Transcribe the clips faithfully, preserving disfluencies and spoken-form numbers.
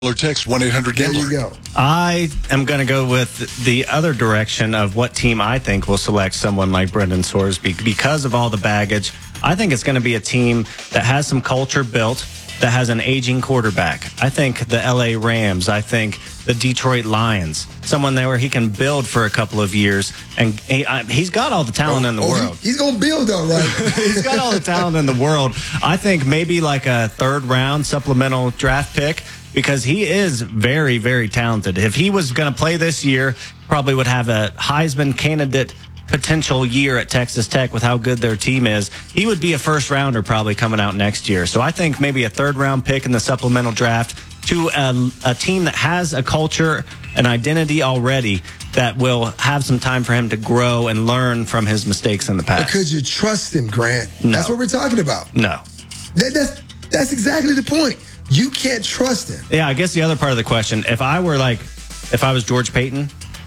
Or text one eight hundred gambler. There you go. I am going to go with the other direction of what team I think will select someone like Brendan Sorsby because of all the baggage. I think it's going to be a team that has some culture built, that has an aging quarterback. I think the L A Rams. I think the Detroit Lions. Someone there where he can build for a couple of years. And he, I, he's got all the talent oh, in the oh, world. He, he's going to build, all right. He's got all the talent in the world. I think maybe like a third round supplemental draft pick, because he is very, very talented. If he was going to play this year, probably would have a Heisman candidate potential year at Texas Tech with how good their team is. He would be a first rounder probably coming out next year. So I think maybe a third round pick in the supplemental draft to a, a team that has a culture, an identity already, that will have some time for him to grow and learn from his mistakes in the past. But could you trust him, Grant? No. That's what we're talking about. No. That, that's, that's exactly the point. You can't trust him. Yeah, I guess the other part of the question, if I were like, if I was George Payton,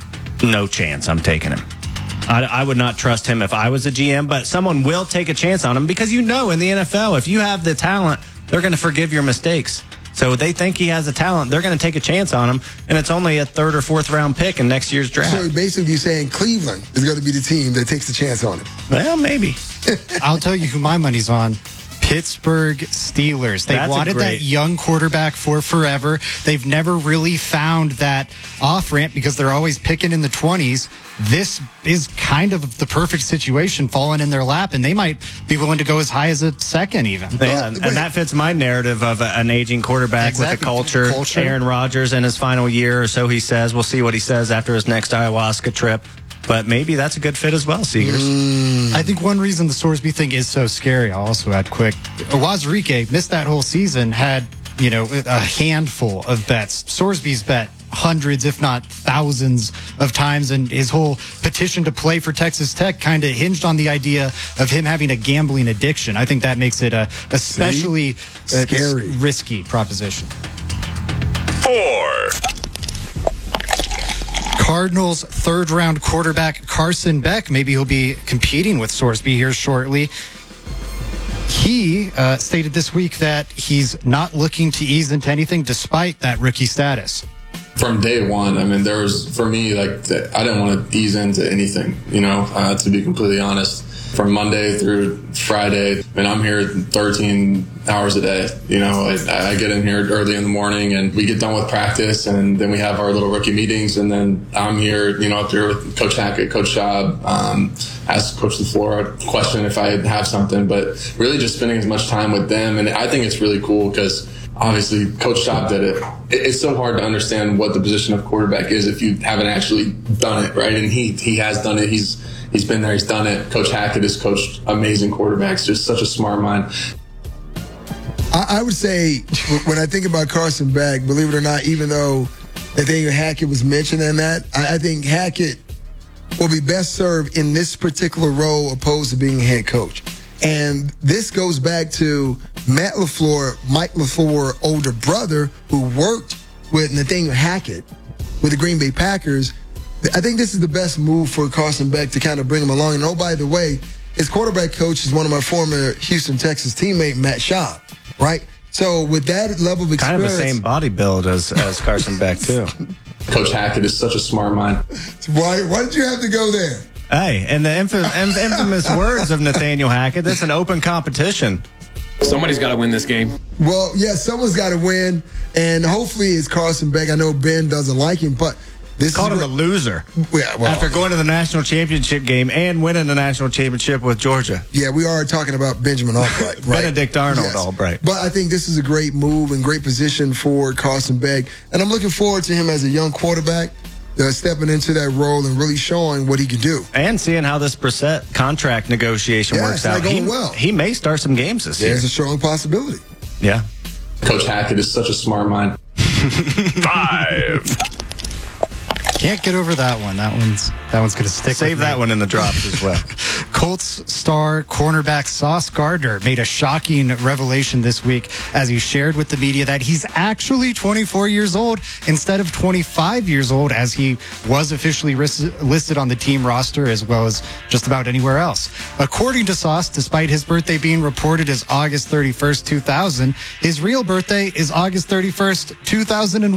no chance I'm taking him. I, I would not trust him if I was a G M, but someone will take a chance on him because you know in the N F L, if you have the talent, they're going to forgive your mistakes. So they think he has the talent, they're going to take a chance on him, and it's only a third or fourth round pick in next year's draft. So basically you're saying Cleveland is going to be the team that takes the chance on him. Well, maybe. I'll tell you who my money's on. Pittsburgh Steelers. They That's wanted great... that young quarterback for forever. They've never really found that off-ramp because they're always picking in the twenties. This is kind of the perfect situation falling in their lap, and they might be willing to go as high as a second even. Yeah, and that fits my narrative of a, an aging quarterback exactly. with a culture. culture. Aaron Rodgers in his final year, or so he says. We'll see what he says after his next ayahuasca trip. But maybe that's a good fit as well, Seegers. Mm. I think one reason the Sorsby thing is so scary, I'll also add quick, Wazirike missed that whole season, had, you know, a handful of bets. Sorsby's bet hundreds, if not thousands of times, and his whole petition to play for Texas Tech kind of hinged on the idea of him having a gambling addiction. I think that makes it a especially uh, scary, risky proposition. Four. Cardinals third-round quarterback Carson Beck. Maybe he'll be competing with Sorsby here shortly. He uh, stated this week that he's not looking to ease into anything despite that rookie status. From day one, I mean, there was, for me, like, I didn't want to ease into anything, you know, uh, to be completely honest. From Monday through Friday, and I'm here thirteen hours a day. You know, I, I get in here early in the morning, and we get done with practice, and then we have our little rookie meetings, and then I'm here, you know, up here with Coach Hackett, Coach Schaub, um, ask Coach LaFleur a question if I have something, but really just spending as much time with them, and I think it's really cool because obviously Coach Schaub did it. It's so hard to understand what the position of quarterback is if you haven't actually done it, right? And he he has done it. He's He's been there. He's done it. Coach Hackett has coached amazing quarterbacks. Just such a smart mind. I, I would say when I think about Carson Beck, believe it or not, even though Nathaniel Hackett was mentioned in that, I, I think Hackett will be best served in this particular role opposed to being a head coach. And this goes back to Matt LaFleur, Mike LaFleur, older brother, who worked with Nathaniel Hackett with the Green Bay Packers. I think this is the best move for Carson Beck to kind of bring him along. And oh, by the way, his quarterback coach is one of my former Houston, Texas teammate, Matt Schaub, right? So with that level of experience. Kind of the same body build as, as Carson Beck, too. Coach Hackett is such a smart mind. Why, why did you have to go there? Hey, and the infamous, infamous words of Nathaniel Hackett, it's an open competition. Somebody's got to win this game. Well, yeah, someone's got to win. And hopefully it's Carson Beck. I know Ben doesn't like him, but this Called is him a loser yeah, well, after going to the national championship game and winning the national championship with Georgia. Yeah, we are talking about Benjamin Albright, right? Benedict Arnold yes. Albright. But I think this is a great move and great position for Carson Beck. And I'm looking forward to him as a young quarterback uh, stepping into that role and really showing what he can do. And seeing how this Brissett contract negotiation yeah, works it's out. not going he, well. he may start some games this There's year. a strong possibility. Yeah. Coach Hackett is such a smart mind. Five. Can't get over that one. That one's that one's going to stick. Save with that me. one in the drops as well. Colts star cornerback Sauce Gardner made a shocking revelation this week as he shared with the media that he's actually twenty-four years old instead of twenty-five years old, as he was officially ris- listed on the team roster as well as just about anywhere else. According to Sauce, despite his birthday being reported as August thirty-first, two thousand, his real birthday is August thirty-first, two thousand one.